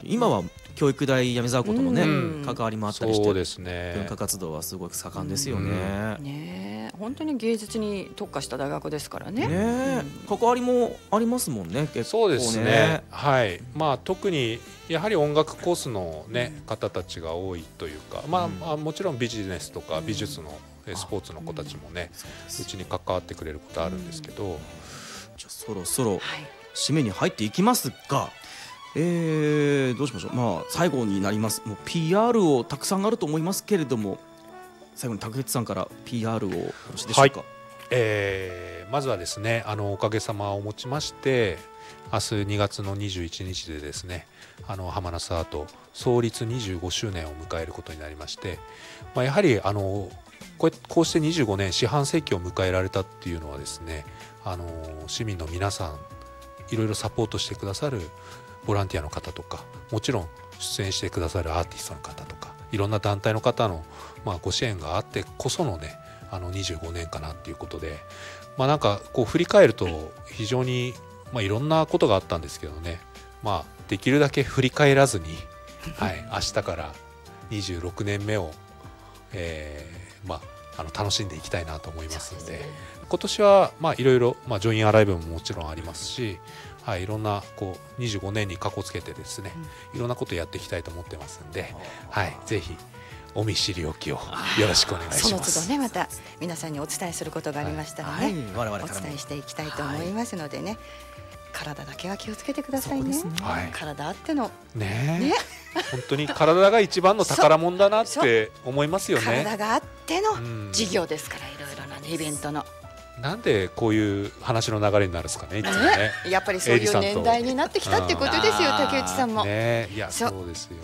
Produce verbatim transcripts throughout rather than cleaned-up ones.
今は教育大やめ沢校ともね、 うん、 関わりもあったりして、 そうですね、 文化活動はすごく盛んですよね。 うん、ねえ、本当に芸術に特化した大学ですからね。 ねえ、うん、関わりもありますもんね、結構ね。 そうですね、はい、まあ、特にやはり音楽コースの、ね、うん、方たちが多いというか、まあ、うん、まあ、もちろんビジネスとか美術の、うん、スポーツの子たちもね、うち、うん、に関わってくれることあるんですけど、うん、 じゃあそろそろ締めに入っていきますが、えー、どうしましょう。まあ、最後になります。もう ピーアール をたくさんあると思いますけれども、最後に竹内さんから ピーアール をよろしいでしょうか。はい、 えー、まずはですね、あのおかげさまをもちまして明日にがつのにじゅういちにちでですね、あの浜那須アート創立にじゅうごしゅうねんを迎えることになりまして、まあ、やはりあのこう、こうしてにじゅうごねん四半世紀を迎えられたっていうのはですね、あの市民の皆さんいろいろサポートしてくださるボランティアの方とか、もちろん出演してくださるアーティストの方とか、いろんな団体の方の、まあ、ご支援があってこそのね、あのにじゅうごねんかなっていうことで、まあ、なんかこう振り返ると非常に、まあ、いろんなことがあったんですけどね、まあ、できるだけ振り返らずに、はい、明日からにじゅうろくねんめを、えーまあ、あの楽しんでいきたいなと思いますので、で今年は、まあ、いろいろ、まあ、ジョインアライブももちろんありますし、はい、いろんなこうにじゅうごねんにかこつけてですね、うん、いろんなことやっていきたいと思ってますんで、はい、ぜひお見知りおきをよろしくお願いします。 その都度ね、また皆さんにお伝えすることがありましたらね、はいはい、我々からお伝えしていきたいと思いますのでね、はい、体だけは気をつけてください ね, ね、はい、体あってのねね本当に体が一番の宝物だなって思いますよね。 体があっての事業ですから、いろいろな、ね、イベントの。 なんでこういう話の流れになるんですかね、いつもね。 やっぱりそういう年代になってきたってことですよ、竹内さんも。 ね、いや、そうですよ。 うん、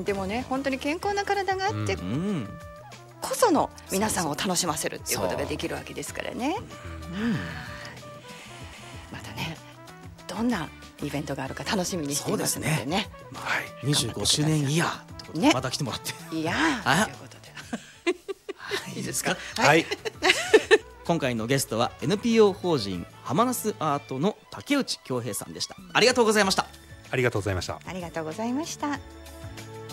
でもね、本当に健康な体があってこその皆さんを楽しませるっていうことができるわけですからね。うん、またね、どんなイベントがあるか楽しみにしていますのでね。そうですね、 はい、にじゅうごしゅうねんイヤー、ね、また来てもらっていやーということでいいですか。 はい、はい今回のゲストは エヌピーオー 法人浜那須アートの竹内恭平さんでした。ありがとうございました。 ありがとうございました。 ありがとうございました。